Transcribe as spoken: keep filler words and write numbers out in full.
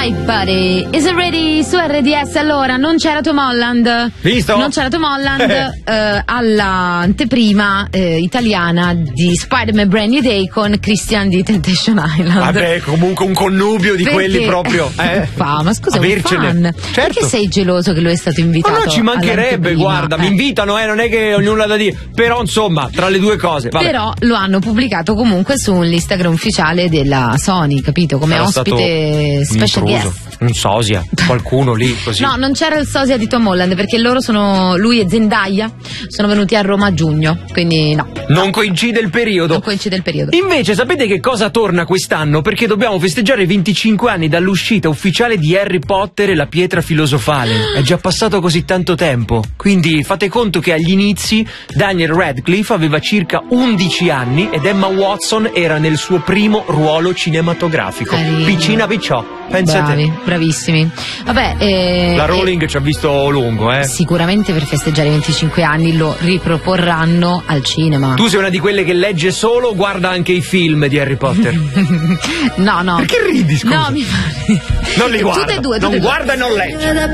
My Buddy is it ready su R D S. Allora, non c'era Tom Holland. Visto? Non c'era Tom Holland eh, all'anteprima eh, italiana di Spider-Man Brand New Day con Christian di Temptation Island. Vabbè, comunque un connubio di Perché? quelli proprio. Eh? Fa, ma scusa, un Avercene. fan. Certo. Perché sei geloso che lui è stato invitato? Ma no, ci mancherebbe, all'anteprima? guarda, eh. mi invitano, eh, non è che ho nulla da dire. Però, insomma, tra le due cose. Vabbè. Però lo hanno pubblicato comunque sull'Instagram ufficiale della Sony, capito? Come Sarà ospite stato special un intruso, guest. un sosia, qualcuno lì così. No, non c'era il sosia di Tom Holland perché loro sono, lui e Zendaya sono venuti a Roma a giugno, quindi no. Non coincide il periodo. Non coincide il periodo. Invece sapete che cosa torna quest'anno? Perché dobbiamo festeggiare i venticinque anni dall'uscita ufficiale di Harry Potter e la pietra filosofale. È già passato così tanto tempo. Quindi fate conto che agli inizi Daniel Radcliffe aveva circa undici anni ed Emma Watson era nel suo primo ruolo cinematografico. Carino. Piccina picciò. Pensa a te. Bravi, bravissimi. Vabbè, eh, La Rowling eh, ci ha visto lungo, eh. sicuramente per festeggiare i venticinque anni lo riproporranno al cinema. Tu sei una di quelle che legge solo o guarda anche i film di Harry Potter? No, no. Perché ridi, scusa? No, mi pare. Non li guarda. Tutte e due, tutte non e due. guarda e non legge.